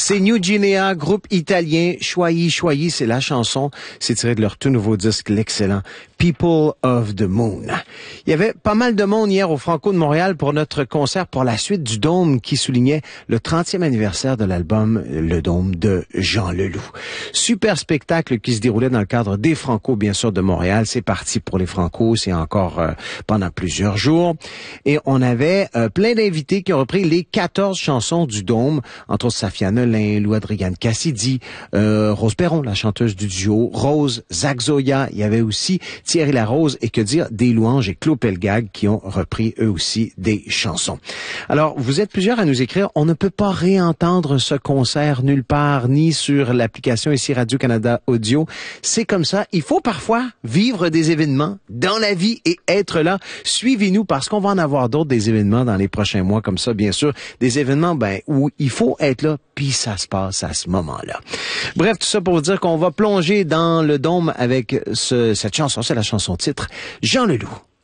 C'est New Guinea, groupe italien. Choyez, choyez, c'est la chanson. C'est tiré de leur tout nouveau disque, l'excellent People of the Moon. Il y avait pas mal de monde hier au Franco de Montréal pour notre concert pour la suite du Dôme qui soulignait le 30e anniversaire de l'album Le Dôme de Jean Leloup. Super spectacle qui se déroulait dans le cadre des Franco, bien sûr, de Montréal. C'est parti pour les Franco, c'est encore pendant plusieurs jours. Et on avait plein d'invités qui ont repris les 14 chansons du Dôme, entre autres Safia Nolin, Lou Adrienne Cassidy, Rose Perron, la chanteuse du duo, Rose, Zach Zoya, il y avait aussi Thierry Larose et que dire des Louanges et Claude Pelgag qui ont repris eux aussi des chansons. Alors, vous êtes plusieurs à nous écrire, on ne peut pas réentendre ce concert nulle part, ni sur l'application ici Radio-Canada Audio. C'est comme ça, il faut parfois vivre des événements dans la vie et être là. Suivez-nous parce qu'on va en avoir d'autres des événements dans les prochains mois comme ça, bien sûr. Des événements où il faut être là, puis ça se passe à ce moment-là. Bref, tout ça pour vous dire qu'on va plonger dans le Dôme avec cette chanson, c'est la chanson titre, Jean Leloup.